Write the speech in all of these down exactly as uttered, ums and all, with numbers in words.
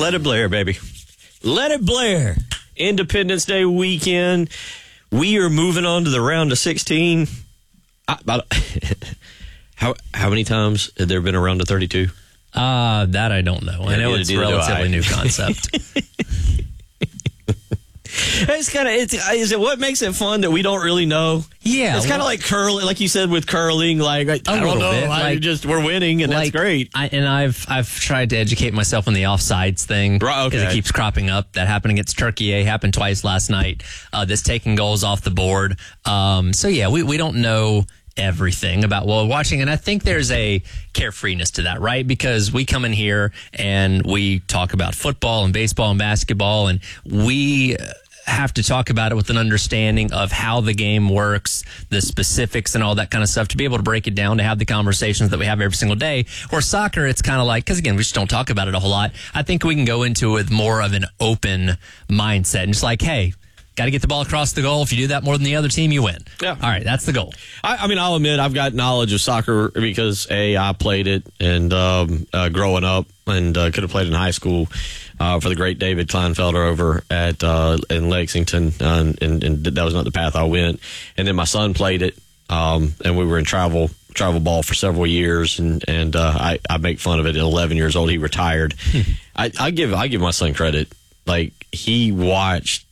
Let it blare, baby. Let it blare. Independence Day weekend. We are moving on to the round of sixteen. I, I, how how many times have there been a round of thirty-two? Uh, that I don't know. I know it's a relatively new concept. It's kind of, it's, is it what makes it fun that we don't really know? Yeah. It's kind of well, like curling, like you said with curling. Like, I, I don't know. Bit, I like, just, we're winning, and like, that's great. I, and I've I've tried to educate myself on the offsides thing. Right, okay. Because it keeps cropping up. That happened against Turkey. It happened twice last night. Uh, this taking goals off the board. Um, so, yeah, we, we don't know everything about what we're watching, and I think there's a carefreeness to that, right? Because we come in here and we talk about football and baseball and basketball, and we have to talk about it with an understanding of how the game works, the specifics and all that kind of stuff, to be able to break it down, to have the conversations that we have every single day. Or soccer, it's kind of like, because again, we just don't talk about it a whole lot. I think we can go into it with more of an open mindset and just like, hey, got to get the ball across the goal. If you do that more than the other team, you win. Yeah. All right, that's the goal. I, I mean, I'll admit I've got knowledge of soccer because, A, I played it and um, uh, growing up, and uh, could have played in high school uh, for the great David Kleinfelder over at uh, in Lexington, uh, and, and that was not the path I went. And then my son played it, um, and we were in travel travel ball for several years, and and uh, I, I make fun of it. At eleven years old, he retired. I, I give I give my son credit. Like, he watched.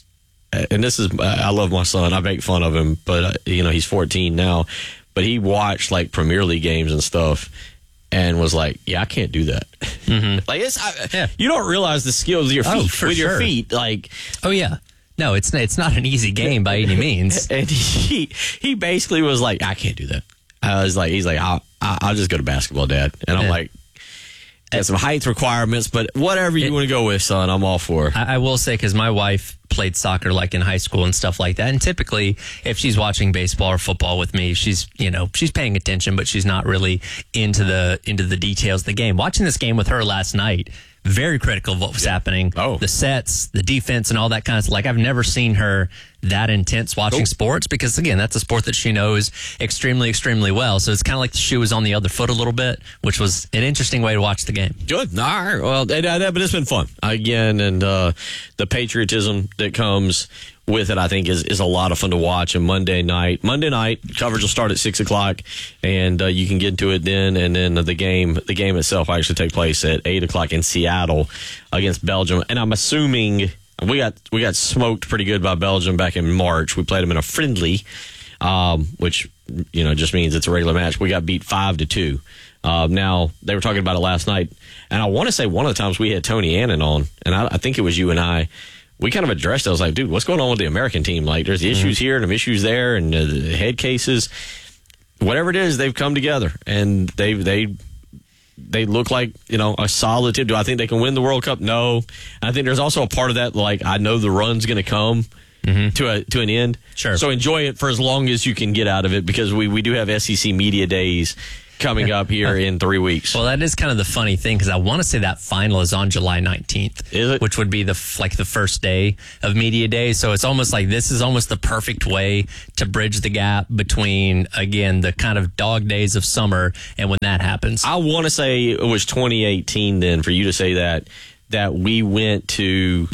And this is, I love my son. I make fun of him, but, uh, you know, he's fourteen now. But he watched, like, Premier League games and stuff and was like, yeah, I can't do that. Mm-hmm. Like, it's, I, yeah. You don't realize the skills of your feet, oh, for with sure. your feet. Like, oh, yeah. No, it's, it's not an easy game by any means. And he he basically was like, I can't do that. I was like, he's like, I'll, I'll just go to basketball, Dad. And I'm yeah. like, there's some height requirements, but whatever you it, want to go with, son, I'm all for. I, I will say, because my wife played soccer like in high school and stuff like that, and typically if she's watching baseball or football with me, she's, you know, she's paying attention, but she's not really into the into the details of the game. Watching this game with her last night, very critical of what was yeah. happening. Oh. The sets, the defense, and all that kind of stuff. Like, I've never seen her that intense watching cool. sports, because, again, that's a sport that she knows extremely, extremely well. So it's kind of like the shoe was on the other foot a little bit, which was an interesting way to watch the game. Good. All right. Well, but it's been fun. Again, and uh, the patriotism that comes with it, I think, is, is a lot of fun to watch. And Monday night, Monday night coverage will start at six o'clock, and uh, you can get to it then. And then the game, the game itself will actually take place at eight o'clock in Seattle against Belgium. And I'm assuming we got we got smoked pretty good by Belgium back in March. We played them in a friendly, um, which, you know, just means it's a regular match. We got beat five to two. Uh, now, they were talking about it last night, and I want to say one of the times we had Tony Annan on, and I, I think it was you and I. We kind of addressed it. I was like, dude, what's going on with the American team? Like, there's issues mm-hmm. here and issues there, and uh, the head cases. Whatever it is, they've come together, and they they they look like, you know, a solid team. Do I think they can win the World Cup? No. I think there's also a part of that, like, I know the run's going to come mm-hmm. to a to an end. Sure. So enjoy it for as long as you can get out of it, because we, we do have S E C Media Days coming up here in three weeks. Well, that is kind of the funny thing, because I want to say that final is on July nineteenth. Is it? Which would be the like the first day of Media Day. So it's almost like this is almost the perfect way to bridge the gap between, again, the kind of dog days of summer and when that happens. I want to say it was twenty eighteen then, for you to say that, that we went to,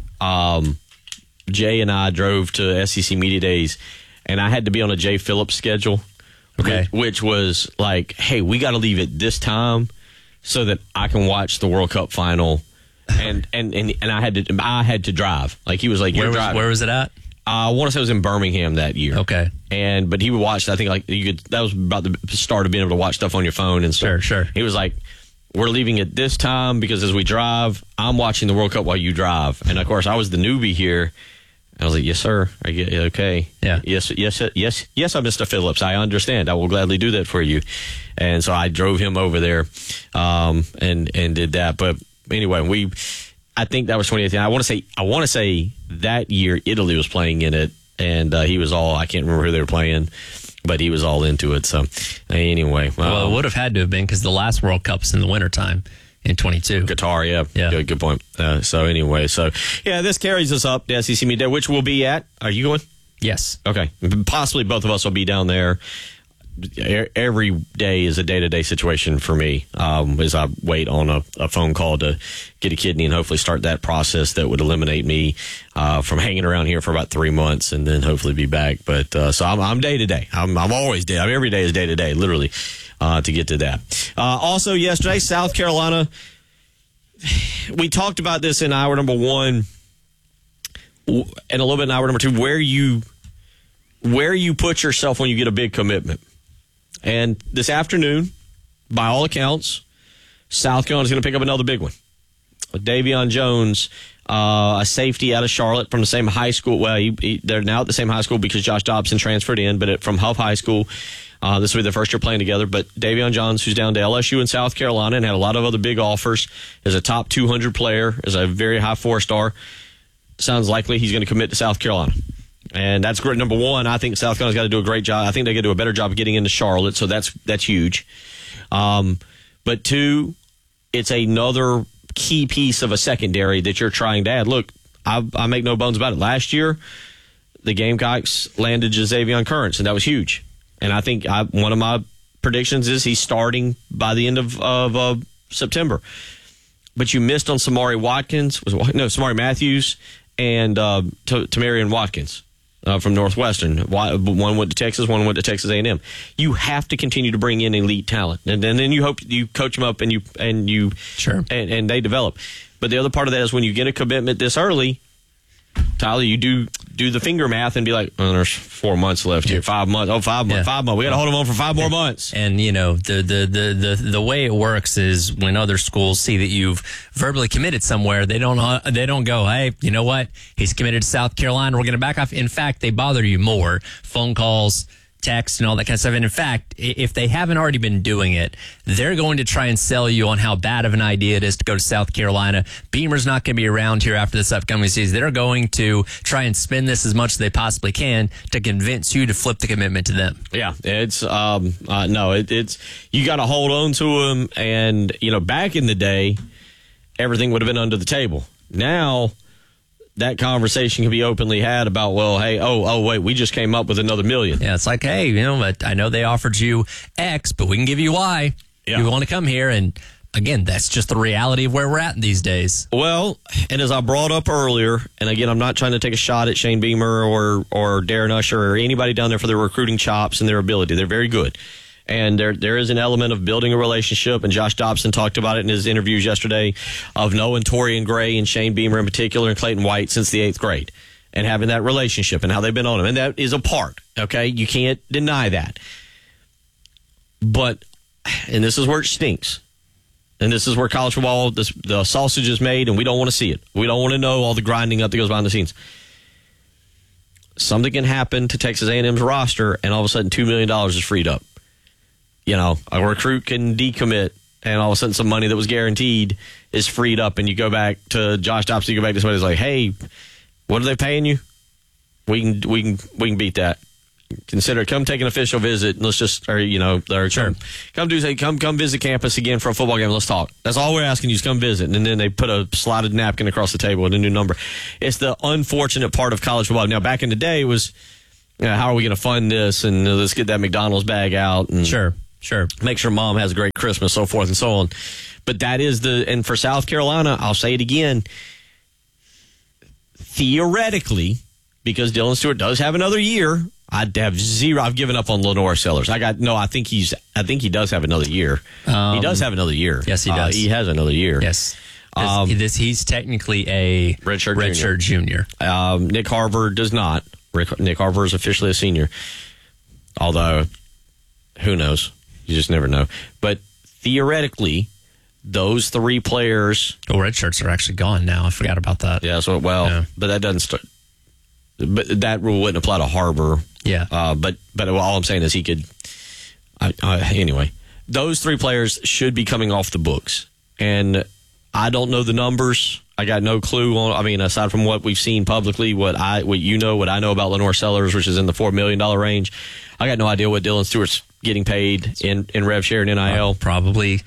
um, Jay and I drove to S E C Media Days, and I had to be on a Jay Phillips schedule. Okay. Which, which was like, hey, we got to leave at this time so that I can watch the World Cup final, and and, and, and I had to I had to drive. Like, he was like, where you're was, driving. Where was it at? Uh, I want to say it was in Birmingham that year. Okay. And but he would watch. I think like you could. That was about the start of being able to watch stuff on your phone and stuff. Sure, sure. He was like, we're leaving at this time because as we drive, I'm watching the World Cup while you drive. And of course, I was the newbie here. I was like, yes, sir. I get okay. Yeah. Yes, yes, yes, yes, I'm Mister Phillips. I understand. I will gladly do that for you. And so I drove him over there, um, and and did that. But anyway, we, I think that was twenty eighteen. I want to say, I want to say that year Italy was playing in it, and uh, he was all. I can't remember who they were playing, but he was all into it. So anyway, well, um, it would have had to have been, because the last World Cup's in the wintertime. In twenty-two. Qatar, yeah. Yeah. Good, good point. Uh, so anyway, so yeah, this carries us up to S E C Media Day, which will be at, are you going? Yes. Okay. Possibly both of us will be down there. every day is a day-to-day situation for me um, as I wait on a, a phone call to get a kidney and hopefully start that process that would eliminate me uh, from hanging around here for about three months and then hopefully be back. But uh, so I'm, I'm day-to-day. I'm, I'm always day. I mean, every day is day-to-day, literally, uh, to get to that. Uh, also, yesterday, South Carolina, we talked about this in hour number one and a little bit in hour number two, where you where you put yourself when you get a big commitment. And this afternoon, by all accounts, South Carolina is going to pick up another big one. Davion Jones, uh, a safety out of Charlotte from the same high school. Well, he, he, they're now at the same high school because Josh Dobson transferred in, but it, from Huff High School. Uh, this will be their first year playing together. But Davion Jones, who's down to L S U in South Carolina and had a lot of other big offers, is a top two hundred player, is a very high four-star. Sounds likely he's going to commit to South Carolina. And that's great. Number one, I think South Carolina's got to do a great job. I think they got to do a better job of getting into Charlotte, so that's that's huge. Um, but two, it's another key piece of a secondary that you're trying to add. Look, I, I make no bones about it. Last year, the Gamecocks landed Jazavion Currents, and that was huge. And I think I, one of my predictions is he's starting by the end of, of uh, September. But you missed on Samari Watkins, was it, no, Samari Matthews, and uh, T- Tamarian Watkins. Uh, from Northwestern. One went to Texas, one went to Texas A and M. You have to continue to bring in elite talent, and, and then you hope you coach them up and you and you sure and, and they develop. But the other part of that is when you get a commitment this early, Tyler, you do do the finger math and be like, oh, there's four months left here, five months, oh, five months, yeah. five months. We got to hold them on for five more months. And you know, the, the the the the way it works is when other schools see that you've verbally committed somewhere, they don't uh, they don't go, hey, you know what? He's committed to South Carolina. We're going to back off. In fact, they bother you more. Phone calls, text, and all that kind of stuff. And in fact, if they haven't already been doing it, they're going to try and sell you on how bad of an idea it is to go to South Carolina. Beamer's not going to be around here after this upcoming season. They're going to try and spin this as much as they possibly can to convince you to flip the commitment to them. Yeah, it's um uh, no, it, it's you got to hold on to them. And you know, back in the day, everything would have been under the table. Now, that conversation can be openly had about, well, hey, oh, oh, wait, we just came up with another million. Yeah, it's like, hey, you know, I know they offered you X, but we can give you Y. Yeah. You want to come here, and again, that's just the reality of where we're at these days. Well, and as I brought up earlier, and again, I'm not trying to take a shot at Shane Beamer or or Darren Usher or anybody down there for their recruiting chops and their ability. They're very good. And there there is an element of building a relationship, and Josh Dobson talked about it in his interviews yesterday, of knowing Torian Gray and Shane Beamer in particular and Clayton White since the eighth grade and having that relationship and how they've been on him. And that is a part, okay? You can't deny that. But, and this is where it stinks, and this is where college football, this, the sausage is made, and we don't want to see it. We don't want to know all the grinding up that goes behind the scenes. Something can happen to Texas A and M's roster, and all of a sudden two million dollars is freed up. You know, a recruit can decommit, and all of a sudden some money that was guaranteed is freed up, and you go back to Josh Dobson, you go back to somebody who's like, hey, what are they paying you? We can we can we can beat that. Consider come take an official visit. And let's just, or you know, or sure. come come do say come come visit campus again for a football game. Let's talk. That's all we're asking you is come visit. And then they put a slotted napkin across the table with a new number. It's the unfortunate part of college football. Now, back in the day, it was, you know, how are we going to fund this? And uh, let's get that McDonald's bag out. And sure. Sure. Make sure mom has a great Christmas, so forth and so on. But that is the, and for South Carolina, I'll say it again, theoretically, because Dylan Stewart does have another year, I'd have zero. I've given up on Lenore Sellers. I got, no, I think he's, I think he does have another year. Um, he does have another year. Yes, he does. Uh, he has another year. Yes. Um, this, he's technically a redshirt, redshirt junior. junior. Um, Nick Harvard does not. Rick, Nick Harvard is officially a senior. Although, who knows? You just never know. But theoretically, those three players. Oh, red shirts are actually gone now. I forgot about that. Yeah. So well, yeah. But that doesn't start. But that rule wouldn't apply to Harbor. Yeah. Uh, but but all I'm saying is he could. I, I, anyway, those three players should be coming off the books, and I don't know the numbers. I got no clue on. I mean, aside from what we've seen publicly, what I what you know, what I know about Lenore Sellers, which is in the four million dollar range. I got no idea what Dylan Stewart's getting paid in, in rev share and N I L. Uh, probably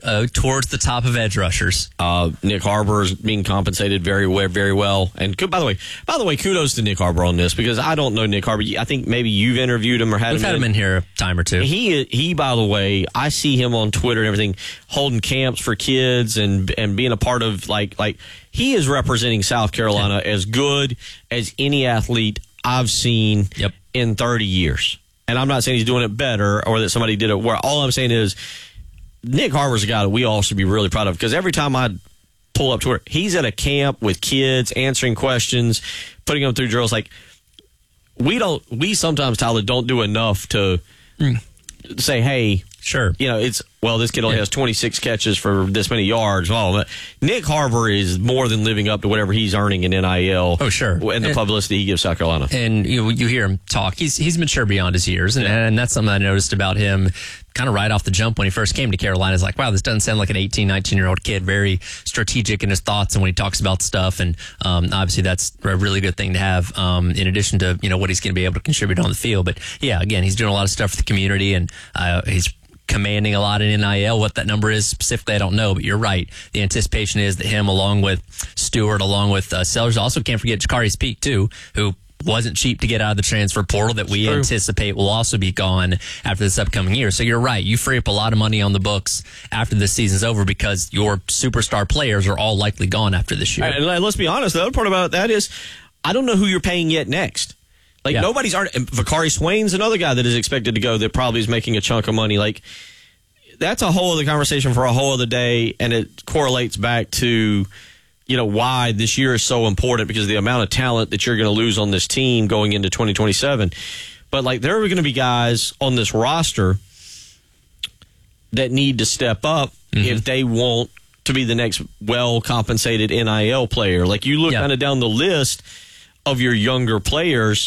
uh, towards the top of edge rushers. Uh, Nick Harbor is being compensated very well, very well. And by the way, by the way, kudos to Nick Harbor on this, because I don't know Nick Harbor. I think maybe you've interviewed him or had We've him had in. him in here a time or two. He, he, by the way, I see him on Twitter and everything, holding camps for kids and and being a part of, like, like he is representing South Carolina as good as any athlete I've seen yep. in thirty years. And I'm not saying he's doing it better or that somebody did it well. All I'm saying is Nick Harbor's a guy that we all should be really proud of, because every time I pull up Twitter, he's at a camp with kids, answering questions, putting them through drills. Like, we don't, we sometimes, Tyler, don't do enough to mm. say, hey, sure, you know, it's, well, this kid only yeah. has twenty-six catches for this many yards. Oh, Nick Harbor is more than living up to whatever he's earning in N I L. Oh, sure. And the and, publicity he gives South Carolina. And you you hear him talk. He's he's mature beyond his years. And, yeah. and that's something I noticed about him kind of right off the jump when he first came to Carolina. Is like, wow, this doesn't sound like an eighteen, nineteen-year-old kid. Very strategic in his thoughts and when he talks about stuff. And um, obviously that's a really good thing to have um, in addition to, you know, what he's going to be able to contribute on the field. But, yeah, again, he's doing a lot of stuff for the community, and uh, he's commanding a lot in N I L. What that number is specifically, I don't know, but you're right. The anticipation is that him, along with Stewart, along with uh, Sellers, also can't forget Jakari's Peak, too, who wasn't cheap to get out of the transfer portal, that we anticipate will also be gone after this upcoming year. So you're right. You free up a lot of money on the books after this season's over, because your superstar players are all likely gone after this year. And let's be honest, the other part about that is I don't know who you're paying yet next. Like, yeah. nobody's – Vakari Swain's another guy that is expected to go that probably is making a chunk of money. Like, that's a whole other conversation for a whole other day, and it correlates back to, you know, why this year is so important, because of the amount of talent that you're going to lose on this team going into twenty twenty-seven. But, like, there are going to be guys on this roster that need to step up mm-hmm. if they want to be the next well-compensated N I L player. Like, you look yeah. kind of down the list of your younger players.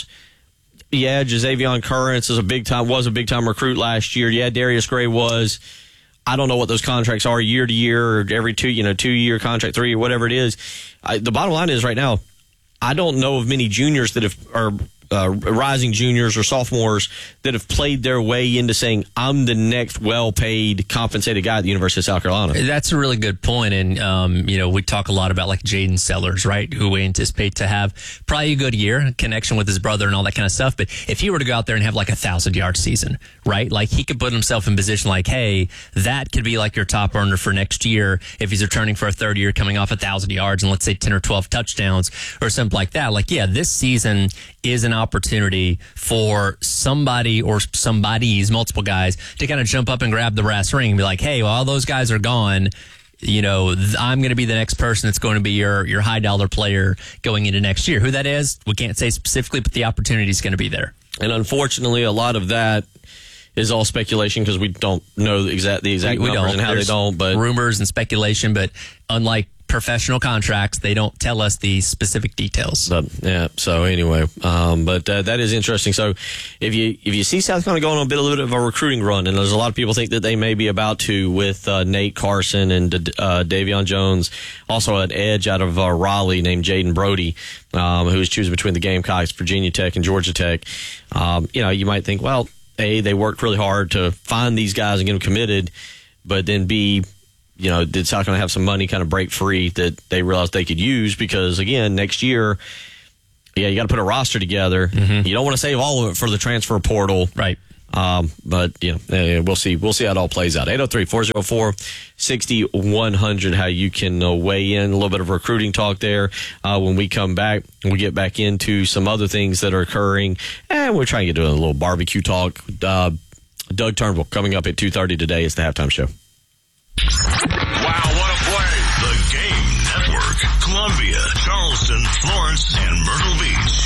Yeah, Jazavion Currents is a big time was a big time recruit last year. Yeah, Darius Gray was. I don't know what those contracts are year to year, or every two you know two year contract, three or whatever it is. I, the bottom line is right now, I don't know of many juniors that have are uh, rising juniors or sophomores that have played their way into saying, I'm the next well-paid, compensated guy at the University of South Carolina. That's a really good point. And, um, you know, we talk a lot about like Jaden Sellers, right, who we anticipate to have probably a good year, connection with his brother and all that kind of stuff. But if he were to go out there and have like a thousand-yard season, right, like he could put himself in position like, hey, that could be like your top earner for next year if he's returning for a third year coming off a thousand yards and let's say ten or twelve touchdowns or something like that. Like, yeah, this season is an opportunity for somebody or somebody's multiple guys to kind of jump up and grab the brass ring and be like, hey, well, all those guys are gone. You know, th- I'm going to be the next person that's going to be your, your high dollar player going into next year. Who that is, we can't say specifically, but the opportunity is going to be there. And unfortunately, a lot of that is all speculation because we don't know the exact, the exact we, we numbers don't. and how There's they don't. But rumors and speculation, but unlike professional contracts, they don't tell us the specific details. But, yeah. So anyway, um, but uh, that is interesting. So if you if you see South Carolina going on a bit a little bit of a recruiting run, and there's a lot of people think that they may be about to with uh, Nate Carson and uh, Davion Jones, also an edge out of uh, Raleigh named Jaden Brody, um, who is choosing between the Gamecocks, Virginia Tech, and Georgia Tech. Um, you know, you might think, well, A, they worked really hard to find these guys and get them committed, but then B, you know, did South Carolina have some money kind of break free that they realized they could use? Because, again, next year, yeah, you got to put a roster together. Mm-hmm. You don't want to save all of it for the transfer portal. Right. Um, but, you know, we'll see. We'll see how it all plays out. eight oh three, four oh four, six oh one hundred, how you can uh, weigh in. A little bit of recruiting talk there. Uh, when we come back, we get back into some other things that are occurring. And we're trying to get to a little barbecue talk. Uh, Doug Turnbull coming up at two thirty today is the halftime show. Wow, what a play. The Game Network. Columbia, Charleston, Florence, and Myrtle Beach.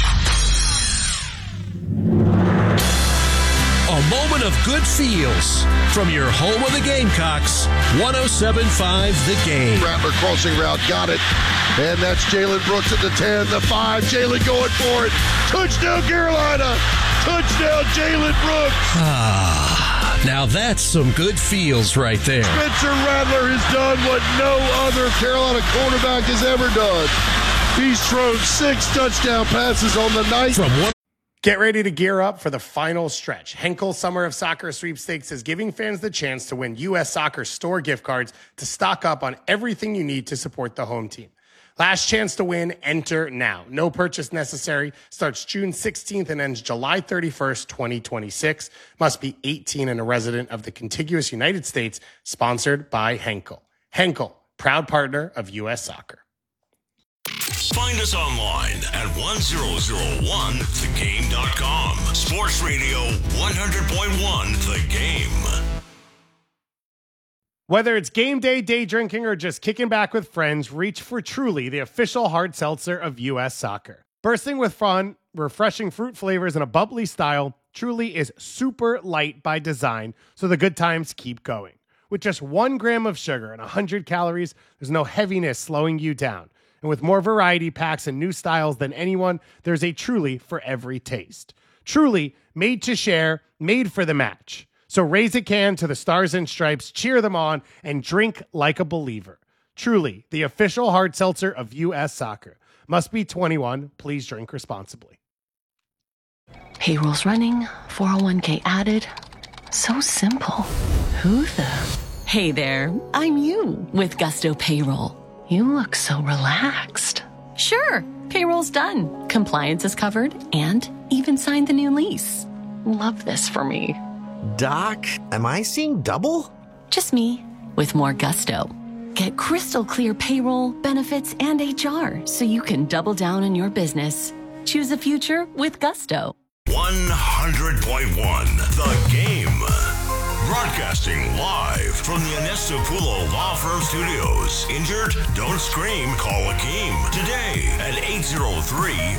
A moment of good feels from your home of the Gamecocks, one oh seven point five The Game. Rattler crossing route, got it. And that's Jalen Brooks at the ten, the five. Jalen going for it. Touchdown, Carolina. Touchdown, Jalen Brooks. Ah, now that's some good feels right there. Spencer Rattler has done what no other Carolina quarterback has ever done. He's thrown six touchdown passes on the night. From one Get ready to gear up for the final stretch. Henkel Summer of Soccer Sweepstakes is giving fans the chance to win U S Soccer store gift cards to stock up on everything you need to support the home team. Last chance to win, enter now. No purchase necessary. Starts June sixteenth and ends July thirty-first, twenty twenty-six. Must be eighteen and a resident of the contiguous United States. Sponsored by Henkel. Henkel, proud partner of U S Soccer. Find us online at one thousand one the game dot com. Sports Radio one hundred point one The Game. Whether it's game day, day drinking, or just kicking back with friends, reach for Truly, the official hard seltzer of U S Soccer. Bursting with fun, refreshing fruit flavors, and a bubbly style, Truly is super light by design, so the good times keep going. With just one gram of sugar and one hundred calories, there's no heaviness slowing you down. And with more variety packs and new styles than anyone, there's a Truly for every taste. Truly, made to share, made for the match. So raise a can to the Stars and Stripes, cheer them on, and drink like a believer. Truly, the official hard seltzer of U S Soccer. Must be twenty-one. Please drink responsibly. Payroll's running, four oh one k added. So simple. Who the? Hey there, I'm you with Gusto Payroll. You look so relaxed. Sure, payroll's done. Compliance is covered and even signed the new lease. Love this for me. Doc, am I seeing double? Just me with more gusto. Get crystal clear payroll, benefits, and H R so you can double down on your business. Choose a future with Gusto. one hundred point one The Game. Broadcasting live from the Anistapulo Law Firm Studios. Injured? Don't scream. Call Akeem today at eight oh three,